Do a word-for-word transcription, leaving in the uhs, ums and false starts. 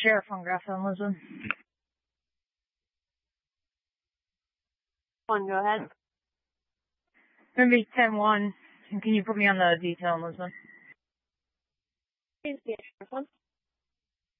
Sheriff on Graffville, Lisbon. One, go ahead. Gonna be ten one. And can you put me on the detail in Lisbon? Please be a Sheriff one.